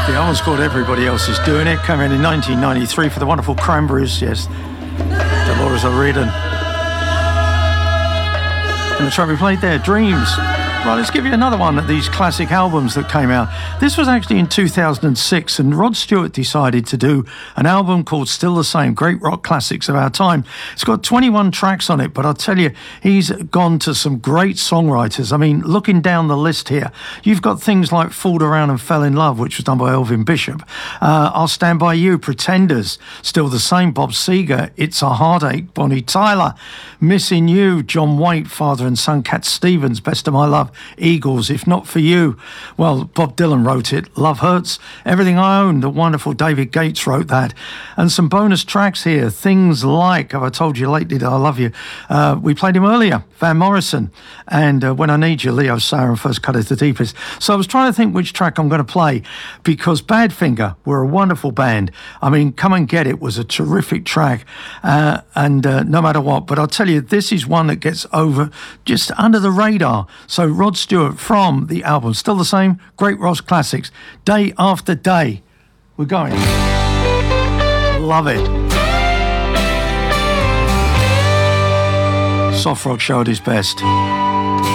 The album was called Everybody Else Is Doing It. Came out in 1993 for the wonderful Cranberries. Yes, Dolores O'Riordan. And the track we played there, Dreams. Right, let's give you another one of these classic albums that came out. This was actually in 2006, and Rod Stewart decided to do an album called Still the Same, Great Rock Classics of Our Time. It's got 21 tracks on it, but I'll tell you, he's gone to some great songwriters. I mean, looking down the list here, you've got things like Fooled Around and Fell in Love, which was done by Elvin Bishop. I'll Stand By You, Pretenders, Still the Same, Bob Seger, It's a Heartache, Bonnie Tyler, Missing You, John Waite, Father and Son, Cat Stevens, Best of My Love, Eagles, If Not For You. Well, Bob Dylan wrote it. Love Hurts, Everything I Own, the wonderful David Gates wrote that. And some bonus tracks here, things like Have I Told You Lately That I Love You. We played him earlier, Van Morrison, and When I Need You, Leo Sayer and First Cut Is the Deepest. So I was trying to think which track I'm going to play, because Badfinger were a wonderful band. I mean, Come and Get It was a terrific track, and no matter what, but I'll tell you, this is one that gets over just under the radar. So Rod Stewart from the album Still the Same, Great Rock Classics, Day After Day. We're going. Love it. Soft rock show at its best.